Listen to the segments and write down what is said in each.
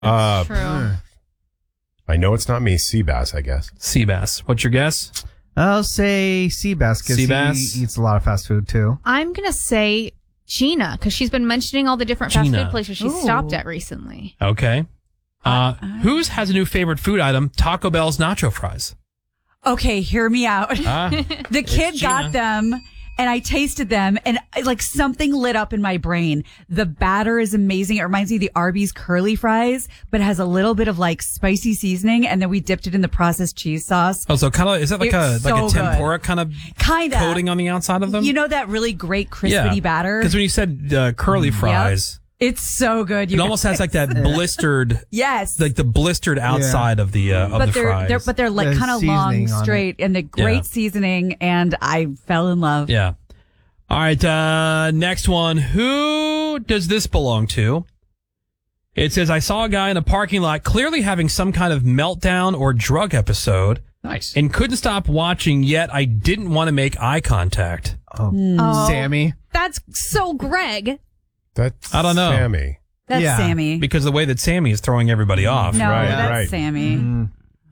True. I know it's not me. Seabass, I guess. Seabass. What's your guess? I'll say Seabass because he eats a lot of fast food too. I'm going to say Gina because she's been mentioning all the different fast food places she's stopped at recently. Okay. Whose has a new favorite food item? Taco Bell's nacho fries. Okay, hear me out. The kid got them and I tasted them and like something lit up in my brain. The batter is amazing. It reminds me of the Arby's curly fries, but it has a little bit of like spicy seasoning. And then we dipped it in the processed cheese sauce. Oh, so kind of, is that like a tempura kind of coating on the outside of them? You know that really great crispity batter? Because when you said curly fries. Yep. It's so good. It almost has like that blistered, like the blistered outside of the fries. But they're like kind of long, straight, and the great seasoning. And I fell in love. Yeah. All right. Next one. Who does this belong to? It says, I saw a guy in a parking lot clearly having some kind of meltdown or drug episode. Nice. And couldn't stop watching, yet I didn't want to make eye contact. Sammy. That's so Greg. That's I don't know. Sammy. That's Sammy. Because the way that Sammy is throwing everybody off. No, that's Sammy.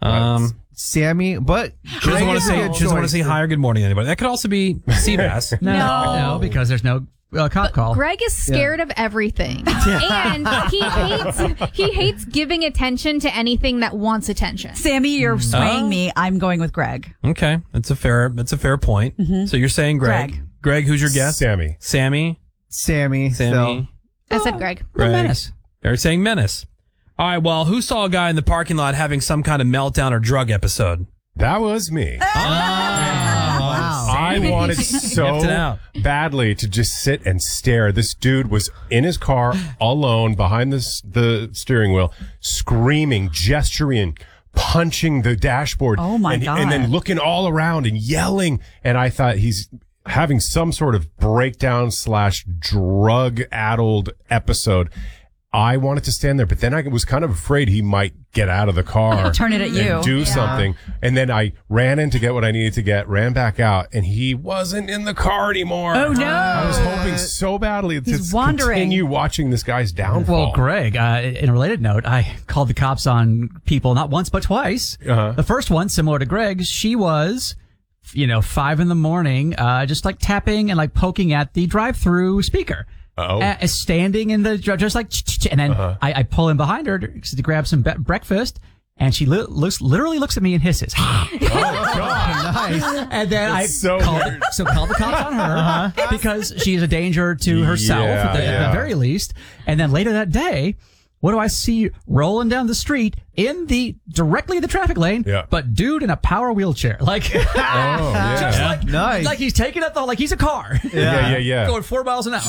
Sammy, but she doesn't want to say hi or good morning to anybody. That could also be Seabass. No, because there's no cop call. Greg is scared of everything, and he hates giving attention to anything that wants attention. Sammy, you're swaying me. I'm going with Greg. Okay, that's a fair point. Mm-hmm. So you're saying Greg. Greg, who's your guess? Sammy. Sammy. I said Greg. Menace. They're saying Menace. All right, well, who saw a guy in the parking lot having some kind of meltdown or drug episode? That was me. Wow. I wanted so badly to just sit and stare. This dude was in his car alone behind the steering wheel, screaming, gesturing, punching the dashboard. Oh, my God. And then looking all around and yelling. And I thought he's having some sort of breakdown / drug-addled episode. I wanted to stand there, but then I was kind of afraid he might get out of the car. Turn it at you. And do something. And then I ran in to get what I needed to get, ran back out, and he wasn't in the car anymore. Oh, no. I was hoping so badly to continue watching this guy's downfall. Well, Greg, in a related note, I called the cops on people not once but twice. The first one, similar to Greg's, she was 5 a.m, just like tapping and like poking at the drive-through speaker. Standing in the, just like, and then I pull in behind her to grab some breakfast, and she literally looks at me and hisses. Oh, God. Nice. And then called the cops on her because she's a danger to herself at the very least. And then later that day, what do I see rolling down the street directly in the traffic lane? Yeah. But dude in a power wheelchair, like, nice. Like he's taking it like he's a car. Yeah. Going 4 miles an hour.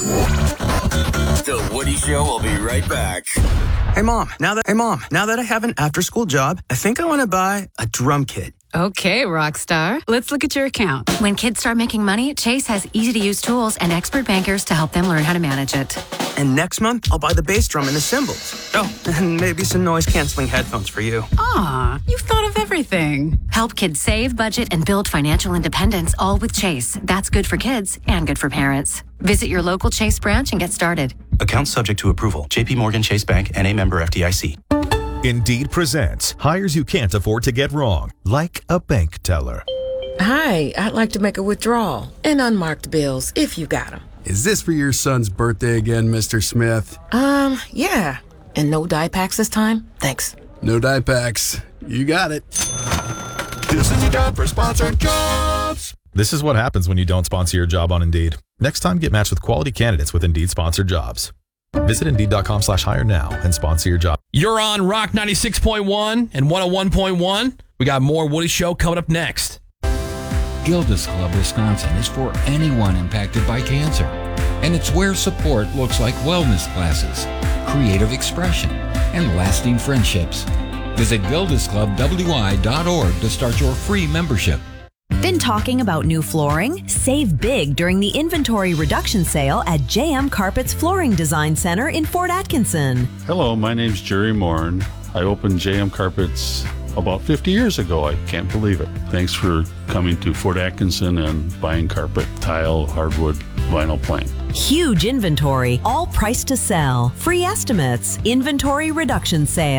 The Woody Show will be right back. Hey mom, now that I have an after-school job, I think I want to buy a drum kit. Okay, rock star. Let's look at your account. When kids start making money, Chase has easy-to-use tools and expert bankers to help them learn how to manage it. And next month, I'll buy the bass drum and the cymbals. Oh, and maybe some noise-canceling headphones for you. Aw, you've thought of everything. Help kids save, budget, and build financial independence, all with Chase. That's good for kids and good for parents. Visit your local Chase branch and get started. Account subject to approval. J.P. Morgan Chase Bank, N.A. member FDIC. Indeed presents hires you can't afford to get wrong, like a bank teller. Hi, I'd like to make a withdrawal and unmarked bills if you got them. Is this for your son's birthday again, Mr. Smith? Yeah. And no dye packs this time? Thanks. No dye packs. You got it. This is your time for sponsored jobs. This is what happens when you don't sponsor your job on Indeed. Next time, get matched with quality candidates with Indeed sponsored jobs. Visit Indeed.com/hire now and sponsor your job. You're on Rock 96.1 and 101.1. We got more Woody Show coming up next. Gilda's Club Wisconsin is for anyone impacted by cancer. And it's where support looks like wellness classes, creative expression, and lasting friendships. Visit gildasclubwi.org to start your free membership. Been talking about new flooring? Save big during the inventory reduction sale at JM Carpets Flooring Design Center in Fort Atkinson. Hello, my name's Jerry Morin. I opened JM Carpets about 50 years ago. I can't believe it. Thanks for coming to Fort Atkinson and buying carpet, tile, hardwood, vinyl plank. Huge inventory, all priced to sell. Free estimates. Inventory reduction sale.